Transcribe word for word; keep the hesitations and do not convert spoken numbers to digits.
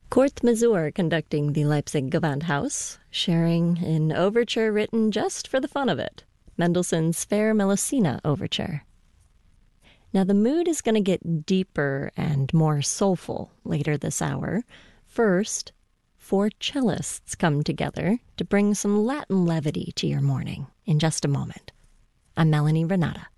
Kurt Masur conducting the Leipzig Gewandhaus, sharing an overture written just for the fun of it, Mendelssohn's Fair Melusina Overture. Now the mood is going to get deeper and more soulful later this hour. First, four cellists come together to bring some Latin levity to your morning in just a moment. I'm Melanie Renata.